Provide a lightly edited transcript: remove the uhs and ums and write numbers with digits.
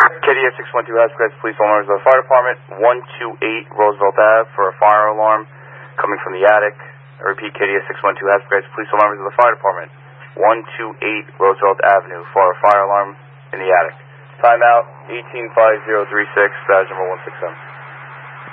KDS 612 Aspect, police all members of the fire department, 128 Roosevelt Ave for a fire alarm coming from the attic. I repeat, KDS 612 Aspect, police all members of the fire department, 128 Roosevelt Avenue for a fire alarm in the attic. Timeout 185036, badge number 167.